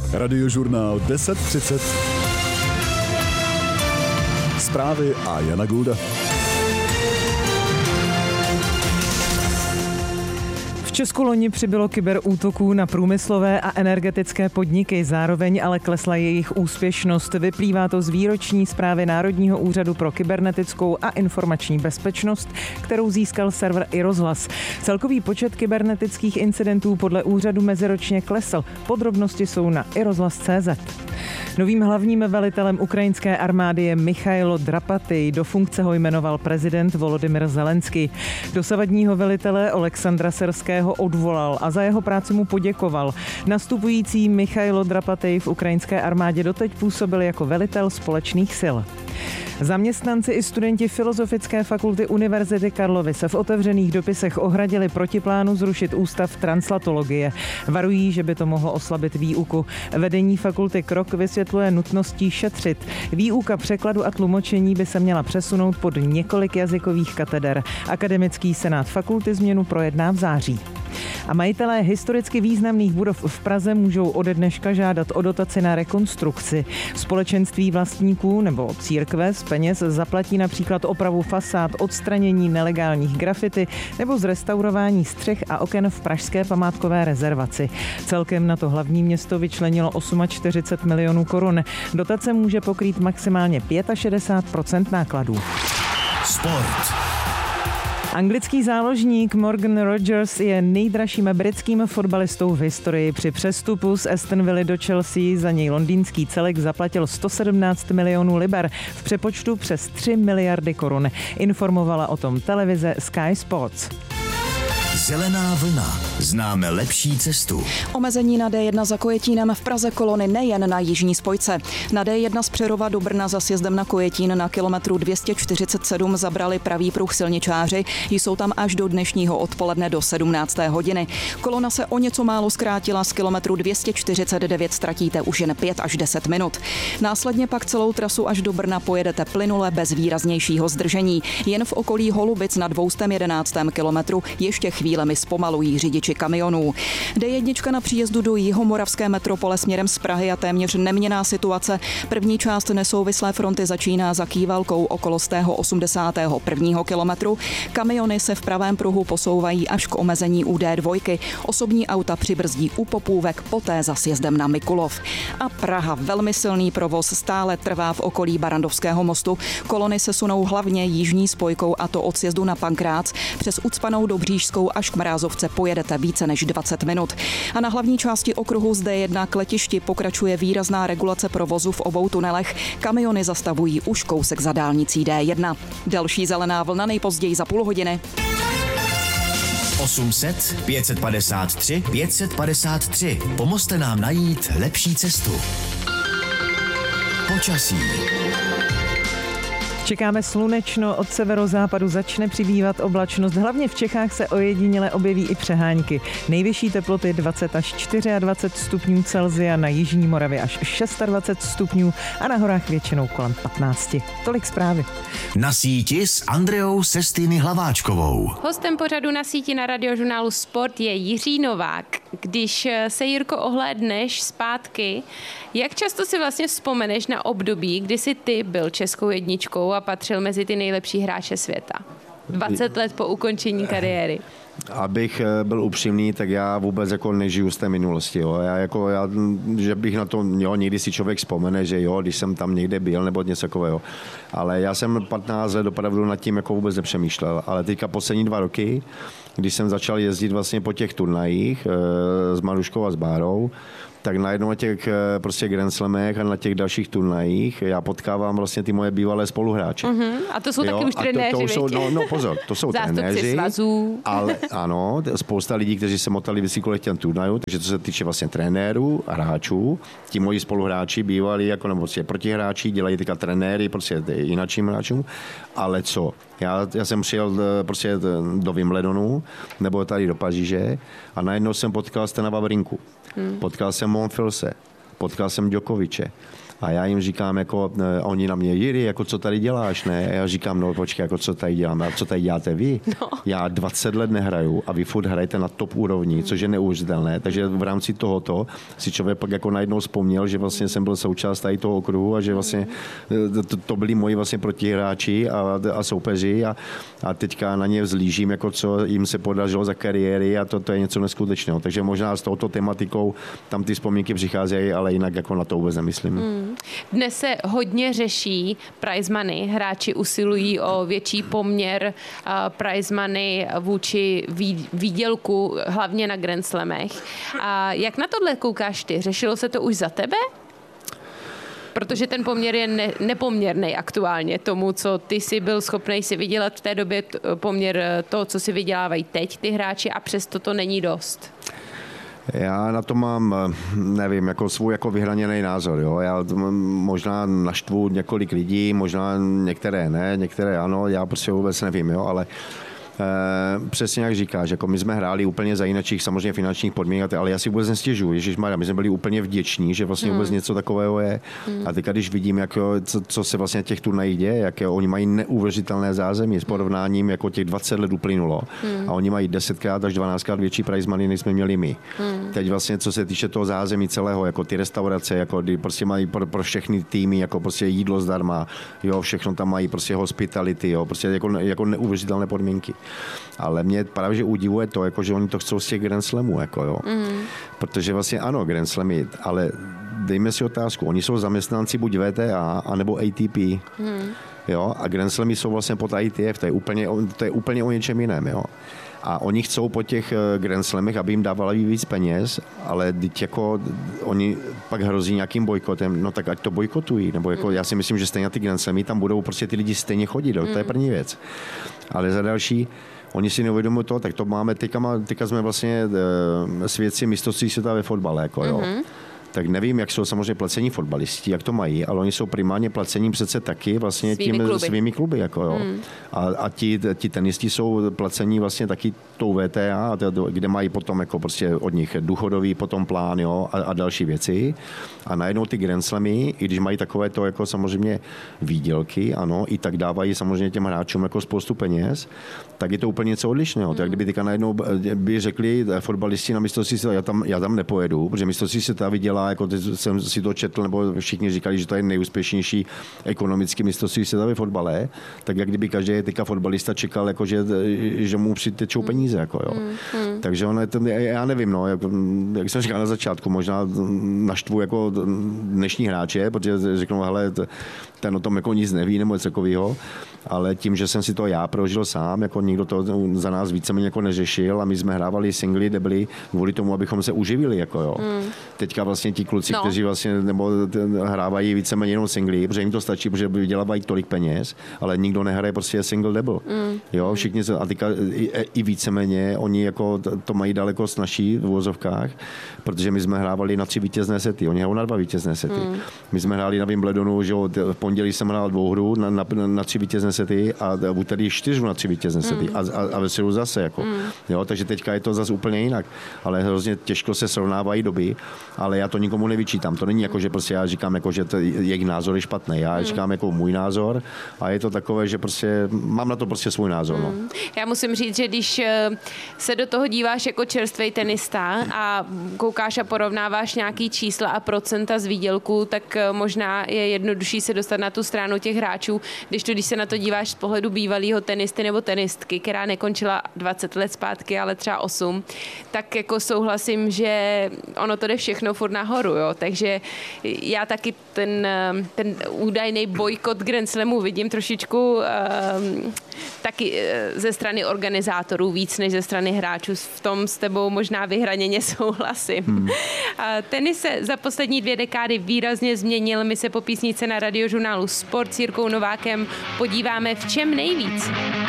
Radiožurnál 10.30. Zprávy a Jana Gulda. V Česku loni přibylo kyberútoků na průmyslové a energetické podniky, zároveň ale klesla jejich úspěšnost. Vyplývá to z výroční zprávy Národního úřadu pro kybernetickou a informační bezpečnost, kterou získal server iRozhlas. Celkový počet kybernetických incidentů podle úřadu meziročně klesl. Podrobnosti jsou na iRozhlas.cz. Novým hlavním velitelem ukrajinské armády je Michailo Drapatý. Do funkce ho jmenoval prezident Volodymyr Zelenský. Dosavadního velitele Oleksandra Syrského odvolal a za jeho práci mu poděkoval. Nastupující Michailo Drapatý v ukrajinské armádě doteď působil jako velitel společných sil. Zaměstnanci i studenti Filozofické fakulty Univerzity Karlovy se v otevřených dopisech ohradili proti plánu zrušit ústav translatologie. Varují, že by to mohlo oslabit výuku. Vedení fakulty KROK vysvětluje nutností šetřit. Výuka překladu a tlumočení by se měla přesunout pod několik jazykových kateder. Akademický senát fakulty změnu projedná v září. A majitelé historicky významných budov v Praze můžou ode dneška žádat o dotaci na rekonstrukci. Společenství vlastníků nebo církve z peněz zaplatí například opravu fasád, odstranění nelegálních grafity nebo zrestaurování střech a oken v pražské památkové rezervaci. Celkem na to hlavní město vyčlenilo 48 milionů korun. Dotace může pokrýt maximálně 65% nákladů. Sport. Anglický záložník Morgan Rogers je nejdražším britským fotbalistou v historii. Při přestupu z Aston Villa do Chelsea za něj londýnský celek zaplatil 117 milionů liber, v přepočtu přes 3 miliardy korun. Informovala o tom televize Sky Sports. Zelená vlna. Známe lepší cestu. Omezení na D1 za Kojetínem v Praze kolony nejen na jižní spojce. Na D1 z Přerova do Brna za sjezdem na Kojetín na kilometru 247 zabrali pravý pruh silničáři. Jsou tam až do dnešního odpoledne do 17. hodiny. Kolona se o něco málo zkrátila, z kilometru 249 ztratíte už jen 5 až 10 minut. Následně pak celou trasu až do Brna pojedete plynule bez výraznějšího zdržení. Jen v okolí Holubic na 211. kilometru ještě chvílemi zpomalují řidiči kamionů. D1 na příjezdu do jihomoravské metropole směrem z Prahy a téměř neměnná situace. První část nesouvislé fronty začíná za Kývalkou okolo 81. kilometru. Kamiony se v pravém pruhu posouvají až k omezení u D2. Osobní auta přibrzdí u Popůvek, poté za sjezdem na Mikulov. A Praha, velmi silný provoz, stále trvá v okolí Barrandovského mostu. Kolony se sunou hlavně jižní spojkou, a to od sjezdu na Pankrác přes ucpanou Dobřížskou až k Mrázovce pojedete více než 20 minut. A na hlavní části okruhu z D1 k letišti pokračuje výrazná regulace provozu v obou tunelech. Kamiony zastavují už kousek za dálnicí D1. Další zelená vlna nejpozději za půl hodiny. 800 553 553. Pomozte nám najít lepší cestu. Počasí. Čekáme slunečno, od severozápadu začne přibývat oblačnost, hlavně v Čechách se ojediněle objeví i přehánky. Nejvyšší teploty 20 až 24 stupňů Celsia, na jižní Moravě až 26 stupňů a na horách většinou kolem 15. Tolik zprávy. Na síti s Andreou Sestýny Hlaváčkovou. Hostem pořadu Na síti na Radiožurnálu Sport je Jiří Novák. Když se, Jirko, ohlédneš zpátky, jak často si vlastně vzpomeneš na období, kdy jsi ty byl českou jedničkou a patřil mezi ty nejlepší hráče světa? 20 let po ukončení kariéry. Abych byl upřímný, tak já vůbec jako nežiju z té minulosti. Jo. Že bych na to, jo, někdy si člověk vzpomene, že jo, když jsem tam někde byl nebo něco takového. Ale já jsem 15 let opravdu nad tím jako vůbec nepřemýšlel. Ale teďka poslední 2 roky, když jsem začal jezdit vlastně po těch turnajích s Maruškou a s Bárou, tak najednou na těch prostě Grand Slamech a na těch dalších turnajích já potkávám vlastně ty moje bývalé spoluhráče. A to jsou taky už trenéři, pozor, to jsou trenéři, svazů. Ale ano, spousta lidí, kteří se motali vždycky kolem těch turnajů, takže to se týče vlastně trenérů a hráčů, ti moji spoluhráči bývali jako nebo prostě protihráči, dělají teďka trenéry prostě jináčím hráčům, ale co? Já jsem přijel prostě do Wimbledonu nebo tady do Paříže a najednou jsem potkal Stana Wawrinku. Potkal jsem Monfilse, potkal jsem Djokoviče. A já jim říkám, jako, oni na mě, Jiří, jako co tady děláš, ne? A já říkám, no počkej, jako co tady děláme, a co tady děláte vy? No. Já 20 let nehraju a vy furt hrajete na top úrovni, což je neuvěřitelné. Takže v rámci tohoto si člověk pak jako najednou vzpomněl, že vlastně jsem byl součást tady toho okruhu a že vlastně to byli moji vlastně protihráči a soupeři a teďka na ně vzlížím, jako co jim se podařilo za kariéry a to je něco neskutečného. Takže možná s touto tematikou tam ty vzpomínky přicházejí, ale jinak jako na to vůbec nemyslím. Dnes se hodně řeší prize money. Hráči usilují o větší poměr prize money vůči výdělku, hlavně na Grand Slamech. A jak na tohle koukáš ty? Řešilo se to už za tebe? Protože ten poměr je nepoměrný aktuálně tomu, co ty jsi byl schopný si vydělat v té době, poměr toho, co si vydělávají teď ty hráči a přesto to není dost. Já na to mám, nevím, jako svůj jako vyhraněný názor. Jo? Já možná naštvu několik lidí, možná některé ne, některé ano, já prostě vůbec nevím, jo? Ale přesně jak říkáš, jako my jsme hráli úplně za jiných samozřejmě finančních podmínek, ale já si vůbec nestěžuji. Ježišmarja, my jsme byli úplně vděční, že vlastně vůbec něco takového je. A teďka, když vidím, jako, co se vlastně těch turnajích děje, jak oni mají neuvěřitelné zázemí s porovnáním, jako těch 20 let uplynulo a oni mají 10krát až 12krát větší prize money, než jsme měli my. Teď vlastně, co se týče toho zázemí celého, jako ty restaurace, jako prostě mají pro všechny týmy, jako prostě jídlo zdarma, jo, všechno tam mají, prostě hospitality, jo, prostě jako neuvěřitelné podmínky. Ale mě právě že udivuje to, jako, že oni to chcou z těch Grand Slamů, jako, jo. Protože vlastně ano, Grand Slamy, ale dejme si otázku, oni jsou zaměstnanci buď VTA, anebo ATP. Jo, a Grand Slamy jsou vlastně pod ITF, to je úplně o něčem jiném, jo. A oni chcou po těch Grand Slamech, aby jim dávali víc peněz, ale teď jako oni pak hrozí nějakým bojkotem, no tak ať to bojkotují, nebo jako já si myslím, že stejně ty Grand Slamy tam budou prostě ty lidi stejně chodit, to je první věc. Ale za další, oni si neuvědomují to, tak to máme, teďka jsme vlastně svědci mistrovství světa ve fotbale, jako jo. Tak nevím, jak jsou samozřejmě placení fotbalisti, jak to mají, ale oni jsou primárně placení přece taky vlastně svými kluby, jako jo. A ti tenisti jsou placení vlastně taky tou VTA, kde mají potom jako prostě od nich důchodový potom plán, jo, a další věci. A najednou ty Grand Slamy, i když mají takové to jako samozřejmě výdělky, ano, i tak dávají samozřejmě těm hráčům jako spoustu peněz, tak je to úplně něco odlišného. Tak kdyby teďka najednou by řekli fotbalisti na mistrovství světa, já tam nepojedu, protože mistrovství světa vydělá, jako jsem si to četl, nebo všichni říkali, že to je nejúspěšnější ekonomický mistrovství světa ve fotbale, tak jak kdyby každý teďka fotbalista čekal, jako, že mu přitečou peníze. Jako, jo. Takže ono je to, já nevím, no, jak jsem říkal na začátku, možná naštvu jako dnešní hráče, protože řeknou, hele, ten o tom jako nic neví nebo něco takového, ale tím, že jsem si to já prožil sám, jako nikdo to za nás víceméně jako neřešil a my jsme hrávali singly, debly kvůli tomu, abychom se uživili, jako jo. Teďka vlastně ti kluci, kteří vlastně nebo hrávají víceméně jenom singly, protože jim to stačí, protože vydělávají tolik peněz, ale nikdo nehraje prostě single double. Jo, všichni a teďka i víceméně oni jako to mají daleko snazší v uvozovkách, protože my jsme hrávali na 3 vítězné sety, oni hrajou na 2 vítězné sety. My jsme hráli na Wimbledonu, že v pondělí jsem hrál 2 hru na 3 vítězné sety a v úterý 4 na 3 vítězné sety a ve středu zase jako. Jo, takže teďka je to zase úplně jinak, ale hrozně těžko se srovnávají doby, ale já to nikomu nevyčítám. To není jako, že prostě já říkám jako, že jejich názor je špatný. Já říkám jako můj názor a je to takové, že prostě mám na to prostě svůj názor. No. Já musím říct, že když se do toho díváš jako čerstvý tenista a koukáš a porovnáváš nějaký čísla a procenta z výdělku, tak možná je jednodušší se dostat na tu stranu těch hráčů, když se na to díváš z pohledu bývalého tenisty nebo tenistky, která nekončila 20 let zpátky, ale třeba 8, tak jako souhlasím, že ono to jde všechno furt nahoru, jo. Takže já taky ten údajný bojkot Grand Slamu vidím trošičku taky ze strany organizátorů víc než ze strany hráčů. V tom s tebou možná vyhraněně souhlasím. Tenis se za poslední 2 dekády výrazně změnil. My se po písničce na Radiožurnálu Sport s Jirkou Novákem podíváme, v čem nejvíc.